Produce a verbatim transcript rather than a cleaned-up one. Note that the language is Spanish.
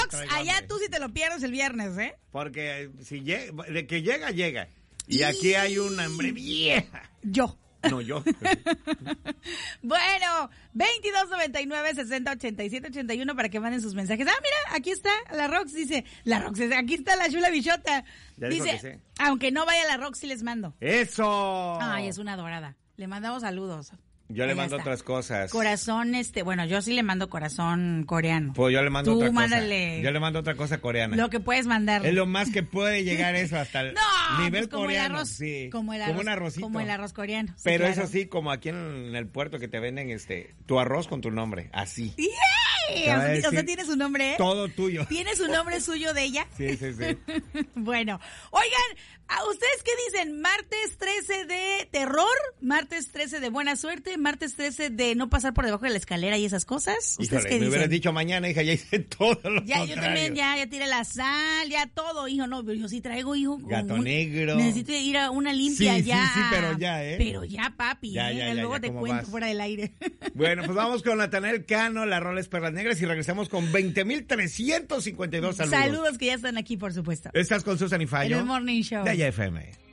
Rox, traigo allá hambre. tú sí te lo pierdes el viernes, ¿eh? Porque si llega, de que llega, llega. Y aquí hay una hambre vieja. Yo. No, yo. Bueno, veintidós noventa y nueve, sesenta, ochenta y siete, ochenta y uno para que manden sus mensajes. Ah, mira, aquí está la Rox, dice, la Rox, aquí está la Chula Bichota. Ya dijo Dice, que sí. aunque no vaya la Rox, sí les mando. ¡Eso! Ay, es una adorada. Le mandamos saludos. Yo le Ahí mando está. otras cosas. Corazón, este, bueno, yo sí le mando corazón coreano. Pues yo le mando Tú otra mándale cosa. Yo le mando otra cosa coreana. lo que puedes mandarle. Es lo más que puede llegar eso hasta el No, nivel pues como coreano. el arroz, sí. como el arroz, un arrocito. como el arroz coreano. Sí, Pero claro. eso sí, como aquí en el puerto que te venden este tu arroz con tu nombre, así. ¡Yay! Te va O a sea, decir o sea, tiene su nombre, ¿eh? Todo tuyo. ¿Tiene su nombre suyo de ella? Sí, sí, sí. Bueno, oigan, ¿a ustedes qué dicen? ¿Martes trece de terror? ¿Martes trece de buena suerte? ¿Martes trece de no pasar por debajo de la escalera y esas cosas? ¿Ustedes Híjole, qué me dicen? hubieras dicho mañana, hija, ya hice todo lo Ya, contrario. yo también, ya, ya tiré la sal, ya todo, hijo, no, pero yo sí traigo, hijo. como Gato un- negro. Necesito ir a una limpia Sí, sí, ya. sí, pero ya, ¿eh? Pero ya, papi, Ya, ¿eh? ya, ya, Luego ya, te ¿cómo cuento vas? fuera del aire. Bueno, pues vamos con Natanael Cano, las rolas Perlas Negras y regresamos con veinte mil trescientos cincuenta y dos saludos. Saludos que ya están aquí, por supuesto. Estás con Susan y Fallo. En el Morning Show. De I F M.